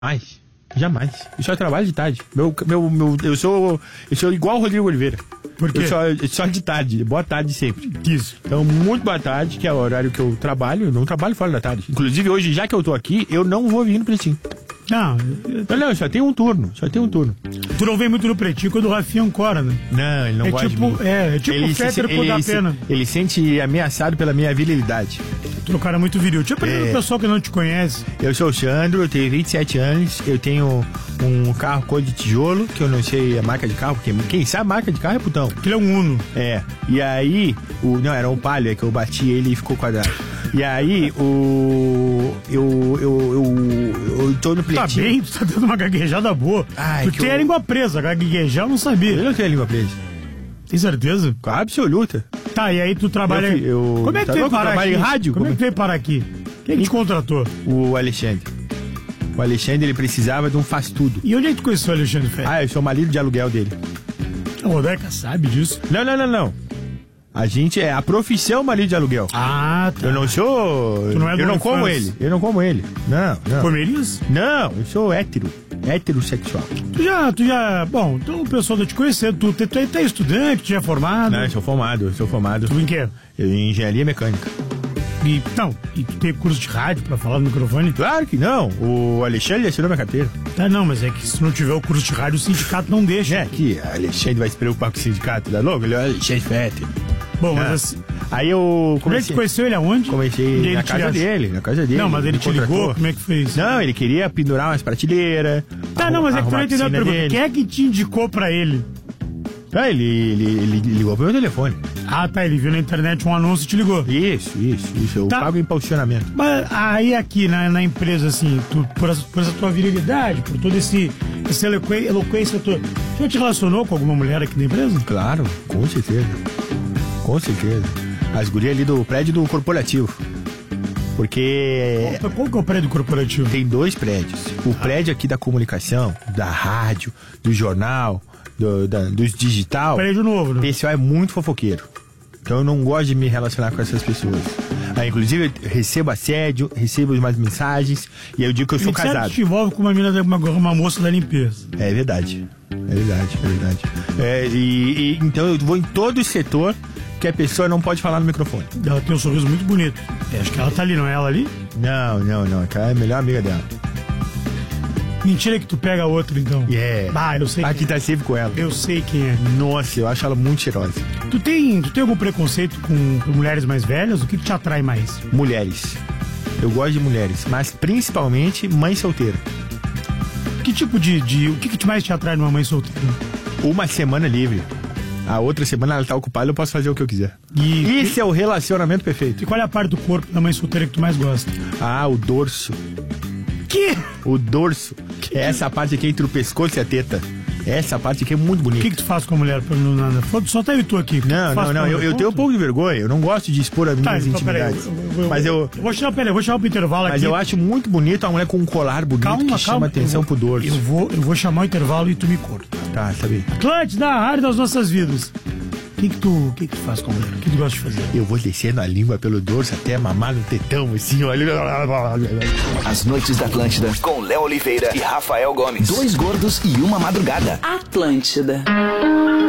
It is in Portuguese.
Jamais. Eu só trabalho de tarde. Eu sou igual o Rodrigo Oliveira. Por quê? Eu só de tarde. Boa tarde sempre. Isso. Então, muito boa tarde, que é o horário que eu trabalho. Eu não trabalho fora da tarde. Inclusive, hoje, já que eu tô aqui, eu não vou vir no Pretinho. Não, só tem um turno. Tu não vem muito no Pretinho quando o Rafinha ancora, né? Não, ele não gosta de mim. É tipo o Féter por dar pena. Ele sente ameaçado pela minha virilidade. Tu é um cara muito viril. Deixa eu perguntar pro pessoal que não te conhece. Eu sou o Sandro, eu tenho 27 anos, eu tenho um carro cor de tijolo, que eu não sei a marca de carro, porque quem sabe a marca de carro é putão. Aquele é um Uno. É, e aí, não, era um Palio, é que eu bati ele e ficou quadrado. E aí, eu tô no Pretinho. Tá bem, tu tá dando uma gaguejada boa. Tu tem a língua presa, gaguejar eu não sabia. Eu não tenho a língua presa. Tem certeza? Absoluta. Tá, e aí tu trabalha... Como é que tu veio parar aqui? Em rádio? Como é que tu veio parar aqui? Quem que te contratou? O Alexandre. O Alexandre, ele precisava de um faz-tudo. E onde é que tu conheceu o Alexandre Ferreira? Eu sou marido de aluguel dele. A Rodaica sabe disso? Não. A gente é a profissão marido de aluguel. Ah, tá. Eu não sou... Tu não é eu não como ele. Não. Comerias? Não, eu sou heterossexual. Tu já... Bom, então o pessoal tá te conhecendo. Tu é estudante, tu já é formado? Não, eu sou formado. Tu em quê? Em engenharia mecânica. E tu tem curso de rádio pra falar no microfone? Claro que não. O Alexandre assinou minha carteira. Não, mas é que se não tiver o curso de rádio, o sindicato não deixa. É, que o Alexandre vai se preocupar com o sindicato, tá louco? Ele é o Alexandre Fetter. Bom, mas assim... Aí eu comecei... Como é que tu conheceu ele aonde? Comecei na casa dele. Não, mas ele te ligou? Como é que foi isso? Não, ele queria pendurar umas prateleiras. Não, mas é que tu não entendeu a pergunta. Quem é que te indicou pra ele? Ele ligou pro meu telefone. Tá, ele viu na internet um anúncio e te ligou. Isso. Eu pago impulsionamento. Mas aí aqui na empresa, assim, por essa tua virilidade, por toda essa eloquência tua, já te relacionou com alguma mulher aqui na empresa? Claro, com certeza. As gurias ali do prédio do corporativo. Porque... Qual que é o prédio corporativo? Tem 2 prédios. O prédio aqui da comunicação, da rádio, do jornal, dos digital. Prédio novo, né? O pessoal é muito fofoqueiro. Então eu não gosto de me relacionar com essas pessoas. Inclusive eu recebo assédio, recebo umas mensagens e eu digo que eu sou casado. Te envolve com uma moça da limpeza. É verdade. Então eu vou em todo setor que a pessoa não pode falar no microfone. Ela tem um sorriso muito bonito. Acho que ela tá ali, não é ela ali? Não. Aquela é a melhor amiga dela. Mentira que tu pega outro, então. Eu sei. Aqui tá sempre com ela. Eu sei quem é. Nossa, eu acho ela muito cheirosa. Tu tem algum preconceito com mulheres mais velhas? O que te atrai mais? Mulheres. Eu gosto de mulheres, mas principalmente mãe solteira. Que tipo o que mais te atrai numa mãe solteira? Uma semana livre. A outra semana ela tá ocupada, eu posso fazer o que eu quiser. Esse é o relacionamento perfeito. E qual é a parte do corpo da mãe solteira que tu mais gosta? O dorso. Que? O dorso. É essa parte aqui entre o pescoço e a teta. Essa parte aqui é muito bonita. O que tu faz com a mulher? Só tá eu e tu aqui. Não. Eu tenho um pouco de vergonha. Eu não gosto de expor as minhas intimidades. Mas eu vou chamar pro intervalo aqui. Mas eu acho muito bonito uma mulher com um colar bonito que chama atenção pro dorso. Eu vou chamar o intervalo e tu me corta. Tá bem. Atlântida, a área das nossas vidas. O que tu faz com a mulher? O que tu gosta de fazer? Eu vou descendo a língua pelo dorso até mamar no tetão, assim, olha. As noites da Atlântida, com Léo Oliveira e Rafael Gomes. 2 gordos e uma madrugada. Atlântida.